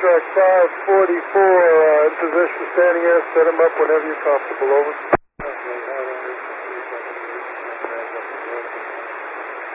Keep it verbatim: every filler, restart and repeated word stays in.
Track five forty-four, uh, in position, standing in, set him up whenever you're comfortable, over.